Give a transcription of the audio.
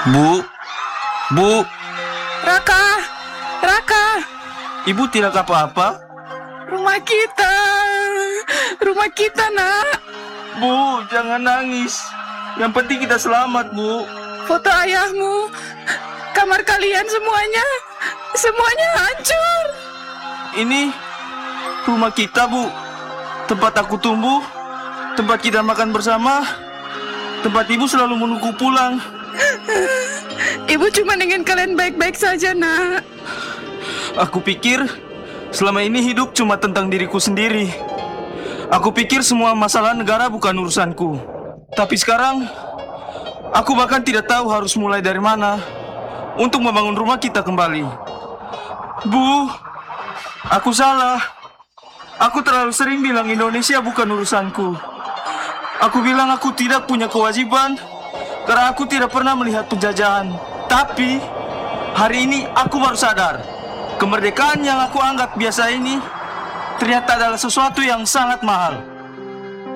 Bu, Bu, Raka, Raka, Ibu tidak apa-apa? rumah kita nak. Bu, jangan nangis. Yang penting kita selamat, Bu. Foto ayahmu, kamar kalian semuanya hancur. Ini rumah kita, Bu. Tempat aku tumbuh, tempat kita makan bersama, tempat Ibu selalu menunggu pulang. Ibu cuma ingin kalian baik-baik saja nak. Aku pikir selama ini hidup cuma tentang diriku sendiri. Aku pikir semua masalah negara bukan urusanku. Tapi sekarang, aku bahkan tidak tahu harus mulai dari mana untuk membangun rumah kita kembali. Bu, aku salah. Aku terlalu sering bilang Indonesia bukan urusanku. Aku bilang aku tidak punya kewajiban karena aku tidak pernah melihat penjajahan. Tapi hari ini aku baru sadar, kemerdekaan yang aku anggap biasa ini ternyata adalah sesuatu yang sangat mahal.